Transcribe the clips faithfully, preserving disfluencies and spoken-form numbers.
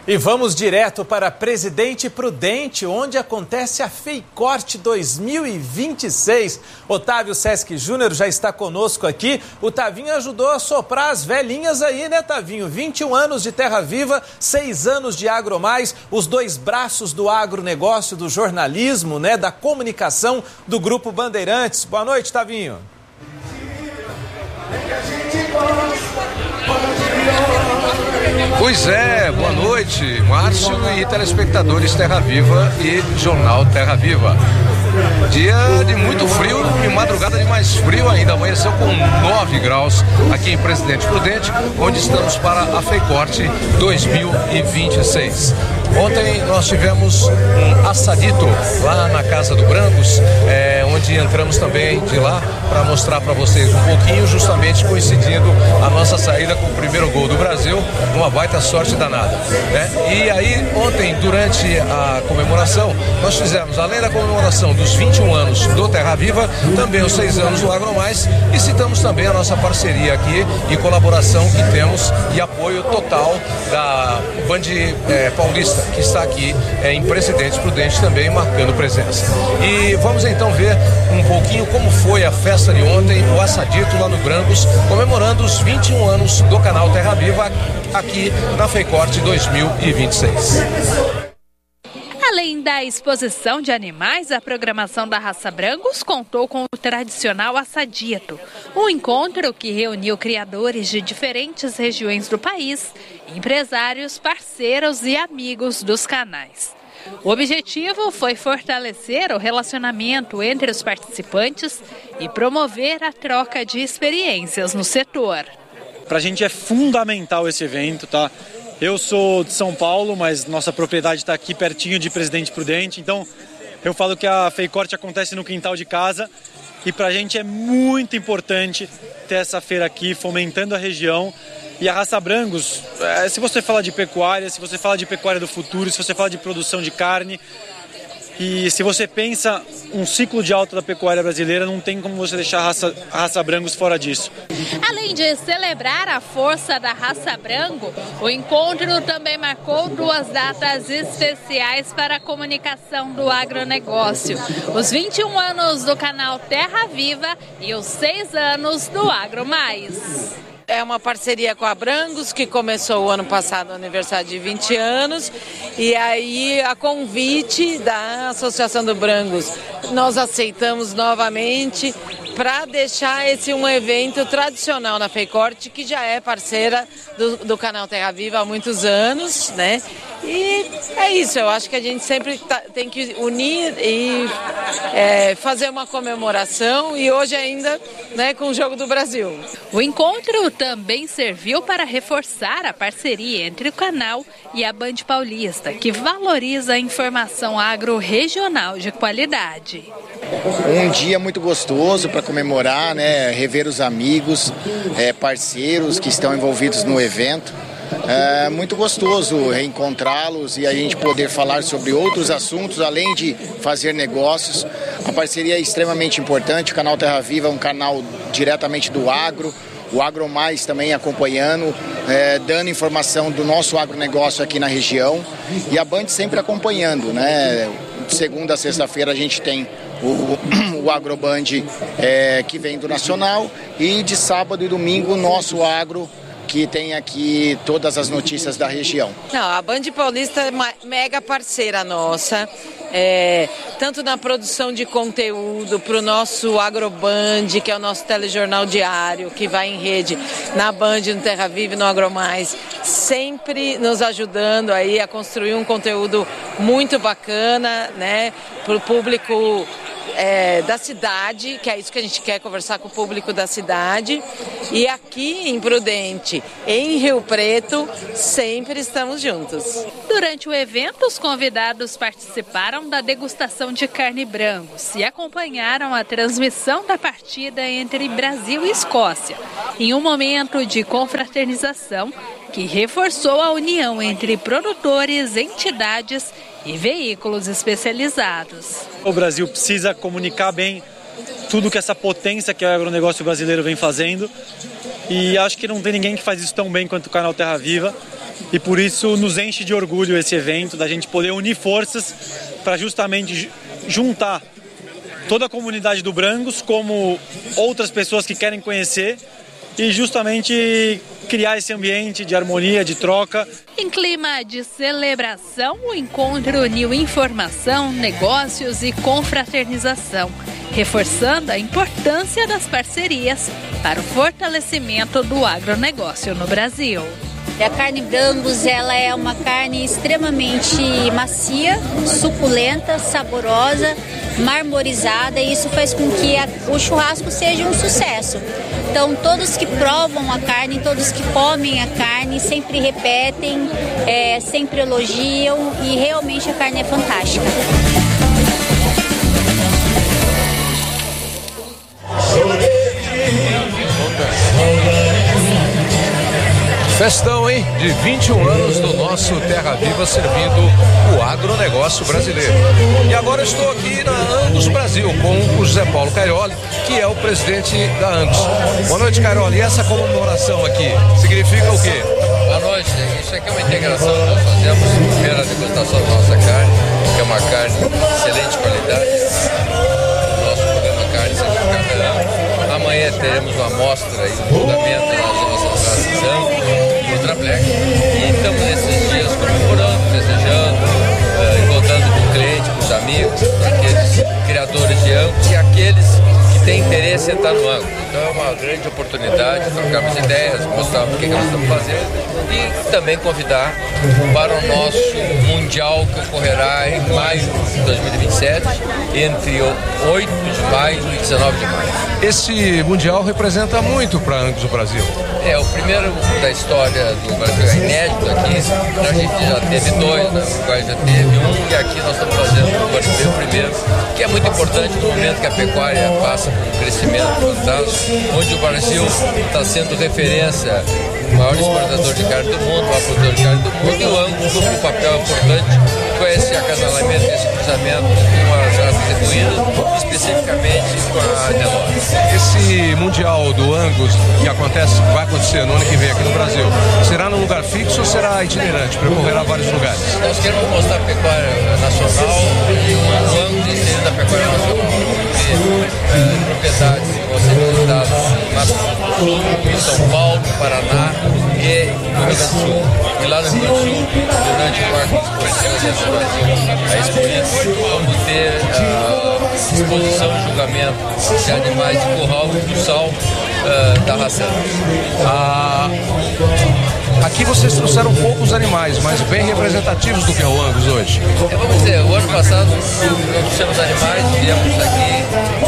E vamos direto para Presidente Prudente, onde acontece a FEICORT dois mil e vinte e seis. Otávio Sesc Júnior já está conosco aqui. O Tavinho ajudou a soprar as velhinhas aí, né, Tavinho? vinte e um anos de Terra Viva, seis anos de Agro Mais, os dois braços do agronegócio, do jornalismo, né, da comunicação do Grupo Bandeirantes. Boa noite, Tavinho. Pois é, boa noite, Márcio e telespectadores Terra Viva e Jornal Terra Viva. Dia de muito frio e madrugada de mais frio ainda. Amanheceu com nove graus aqui em Presidente Prudente, onde estamos para a FEICORT dois mil e vinte e seis. Ontem nós tivemos um assadito lá na Casa do Brancos, é, onde entramos também de lá para mostrar para vocês um pouquinho, justamente coincidindo a nossa saída com o primeiro gol do Brasil, uma baita sorte danada, né? E aí ontem, durante a comemoração, nós fizemos, além da comemoração dos vinte e um anos do Terra Viva, também os seis anos do Agro Mais, e citamos também a nossa parceria aqui e colaboração que temos e apoio total da Band é, Paulista, que está aqui é, em Presidente Prudente também marcando presença. E vamos então ver um pouquinho como foi a festa de ontem, o assadito lá no Brancos, comemorando os vinte e um anos do canal Terra Viva aqui na FEICORT dois mil e vinte e seis. Além da exposição de animais, a programação da Raça Brancos contou com o tradicional assadito, um encontro que reuniu criadores de diferentes regiões do país, empresários, parceiros e amigos dos canais. O objetivo foi fortalecer o relacionamento entre os participantes e promover a troca de experiências no setor. Para a gente é fundamental esse evento, tá? Eu sou de São Paulo, mas nossa propriedade está aqui pertinho de Presidente Prudente, então eu falo que a FEICORT acontece no quintal de casa e para a gente é muito importante ter essa feira aqui, fomentando a região. E a Raça Brancos, se você fala de pecuária, se você fala de pecuária do futuro, se você fala de produção de carne, e se você pensa um ciclo de alta da pecuária brasileira, não tem como você deixar a raça, a raça Brancos fora disso. Além de celebrar a força da Raça Branco, o encontro também marcou duas datas especiais para a comunicação do agronegócio. Os vinte e um anos do canal Terra Viva e os seis anos do Agro Mais. É uma parceria com a Brancos, que começou o ano passado, aniversário de vinte anos, e aí a convite da Associação do Brancos, nós aceitamos novamente para deixar esse um evento tradicional na FEICORT, que já é parceira do, do canal Terra Viva há muitos anos, né? E é isso, eu acho que a gente sempre tá, tem que unir e é, fazer uma comemoração, e hoje ainda, né, com o Jogo do Brasil. O encontro também serviu para reforçar a parceria entre o canal e a Band Paulista, que valoriza a informação agro-regional de qualidade. Um dia muito gostoso para comemorar, né, rever os amigos, é, parceiros que estão envolvidos no evento. É muito gostoso reencontrá-los e a gente poder falar sobre outros assuntos, além de fazer negócios. A parceria é extremamente importante. O canal Terra Viva é um canal diretamente do agro, o Agro Mais também acompanhando, é, dando informação do nosso agronegócio aqui na região, e a Band sempre acompanhando, né? De segunda a sexta-feira a gente tem o, o Agroband é, que vem do Nacional, e de sábado e domingo o nosso agro, que tem aqui todas as notícias da região. Não, a Band Paulista é uma mega parceira nossa, é, tanto na produção de conteúdo para o nosso Agroband, que é o nosso telejornal diário, que vai em rede na Band, no Terra Viva e no Agro Mais, sempre nos ajudando aí a construir um conteúdo muito bacana, né, para o público É, da cidade, que é isso que a gente quer, conversar com o público da cidade. E aqui em Prudente, em Rio Preto, sempre estamos juntos. Durante o evento, os convidados participaram da degustação de carne Brancos e acompanharam a transmissão da partida entre Brasil e Escócia, em um momento de confraternização que reforçou a união entre produtores, entidades e veículos especializados. O Brasil precisa comunicar bem tudo que essa potência que é o agronegócio brasileiro vem fazendo, e acho que não tem ninguém que faz isso tão bem quanto o canal Terra Viva. e por isso nos enche de orgulho esse evento, da gente poder unir forças para justamente juntar toda a comunidade do Brangos, como outras pessoas que querem conhecer, e justamente criar esse ambiente de harmonia, de troca. Em clima de celebração, o encontro uniu informação, negócios e confraternização, reforçando a importância das parcerias para o fortalecimento do agronegócio no Brasil. A carne Brangos, ela é uma carne extremamente macia, suculenta, saborosa, marmorizada, e isso faz com que a, o churrasco seja um sucesso. Então, todos que provam a carne, todos que comem a carne, sempre repetem, é, sempre elogiam, e realmente a carne é fantástica. Festão, hein? De vinte e um anos do nosso Terra Viva servindo o agronegócio brasileiro. E agora estou aqui na Angus Brasil com o José Paulo Cairoli, que é o presidente da Angus. Boa noite, Cairoli. E essa comemoração aqui significa o quê? Boa noite. Isso aqui é uma integração que nós fazemos. A primeira degustação da nossa carne, que é uma carne de excelente qualidade. Nosso programa Carne Certificada. Amanhã teremos uma amostra e um fundamento das nossas raças Angus, Ultra Black. E estamos nesses dias comemorando, desejando, uh, encontrando com o cliente, com os amigos, aqueles criadores de Angus e aqueles que têm interesse em entrar no Angus. Então é uma grande oportunidade, trocarmos ideias, mostrar o que, que nós estamos fazendo e também convidar para o nosso Mundial que ocorrerá em maio de dois mil e vinte e sete, entre oito de maio e dezenove de maio. Esse Mundial representa muito para a Angus do Brasil. É o primeiro da história do Brasil, é inédito aqui. A gente já teve dois, né? O Uruguai já teve um, e aqui nós estamos fazendo o primeiro, que é muito importante no momento que a pecuária passa por um crescimento fantástico, onde o Brasil está sendo referência, o maior exportador de carne do mundo, o maior produtor de carne do mundo, e o Angus cumpre um papel importante com esse acasalamento, esse cruzamento com as raças evoluídas, especificamente com a Nelore. Esse Mundial do Angus que acontece, vai acontecer no ano que vem aqui no Brasil, será num lugar fixo ou será itinerante, percorrerá vários lugares? Nós queremos mostrar a pecuária nacional e o Angus inserido da pecuária nacional. Ter propriedades que vão ser visitadas em São Paulo, Paraná e no Rio Grande do Sul. E lá no Rio Grande do Sul, durante o quarto exposição do Brasil, a Expo, vamos ter a exposição e julgamento de animais de curral e do sal uh, da raça. Ah, aqui vocês trouxeram poucos animais, mas bem representativos do que é o Angus hoje. É, vamos dizer, o ano passado nós trouxemos animais, viemos aqui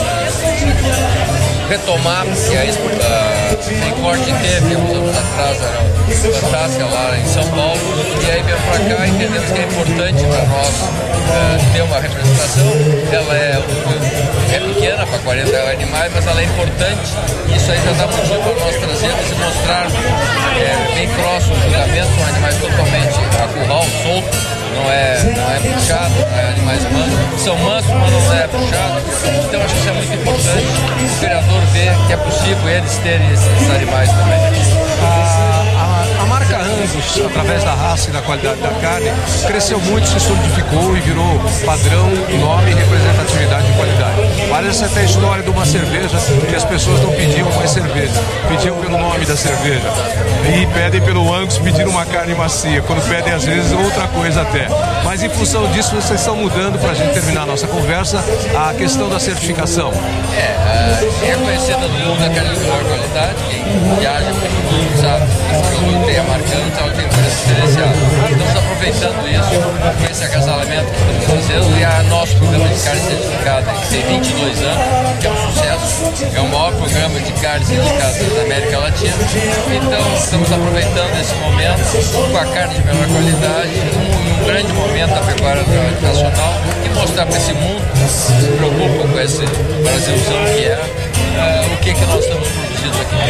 uh, retomar, porque a Expo sem corte teve, uns anos atrás, era fantástica lá em São Paulo, e aí veio para cá e entendemos que é importante para nós uh, ter uma representação. Ela é, é pequena para quarenta animais, mas ela é importante, e isso aí já dá motivo para nós trazermos e mostrarmos é, bem próximo o julgamento, são animais totalmente a curral, solto. Não é, não é puxado, não é animais mansos, são mansos, mas não é puxado. Então acho que isso é muito importante, o criador ver que é possível eles terem esses animais também. A, a, a marca Angus, através da raça e da qualidade da carne, cresceu muito, se solidificou e virou padrão, nome, representatividade e qualidade. Parece até a história de uma cerveja que as pessoas não pediam mais cerveja, pediam pelo nome da cerveja. E pedem pelo Angus, pedindo uma carne macia, quando pedem às vezes outra coisa até. Mas em função disso, vocês estão mudando, para a gente terminar a nossa conversa, a questão da certificação. É, é reconhecida no mundo a carne de melhor qualidade, quem viaja pelo mundo sabe que esse produto tem a marca Angus, ela tem um preço diferenciado. Estamos aproveitando isso, com esse acasalamento que estamos fazendo, e a nosso programa de carne certificada, que tem vinte e dois anos, que é um sucesso, é o maior programa de carne certificada da América Latina. Então, estamos aproveitando esse momento com a carne de melhor qualidade, um, um grande momento da pecuária nacional, e mostrar para esse mundo que se preocupa com esse Brasilzão que é, uh, o que, que nós estamos produzindo aqui.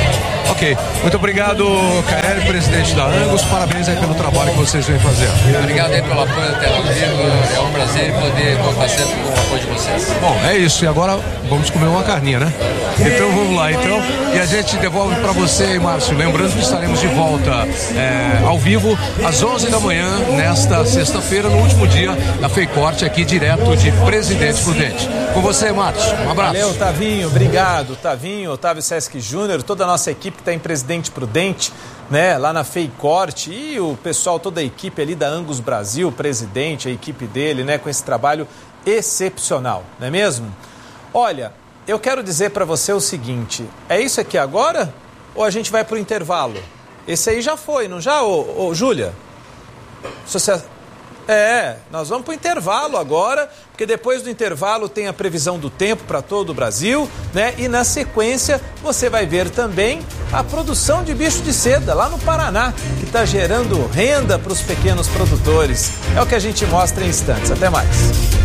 Ok, muito obrigado, Caeli, presidente da Angus, parabéns aí pelo trabalho que vocês vêm fazendo. Obrigado aí pelo apoio da Terra Viva, é um prazer poder contar sempre com o apoio de vocês. Bom, é isso, e agora vamos comer uma carninha, né? Então vamos lá, então, e a gente devolve para você, Márcio, lembrando que estaremos de volta é, ao vivo às onze da manhã, nesta sexta-feira, no último dia da FEICORT, aqui direto de Presidente Prudente. Com você, Márcio, um abraço. Valeu, Tavinho, obrigado, Tavinho, Otávio Sesc Júnior, toda a nossa equipe que está em Presidente Prudente, né, lá na FEICORT, e o pessoal, toda a equipe ali da Angus Brasil, o presidente, a equipe dele, né, com esse trabalho excepcional, não é mesmo? Olha, eu quero dizer para você o seguinte, é isso aqui agora ou a gente vai para o intervalo? Esse aí já foi, não já, ô, ô Júlia? Você... É, nós vamos para o intervalo agora, porque depois do intervalo tem a previsão do tempo para todo o Brasil, né? E na sequência você vai ver também a produção de bicho de seda lá no Paraná, que está gerando renda para os pequenos produtores. É o que a gente mostra em instantes. Até mais.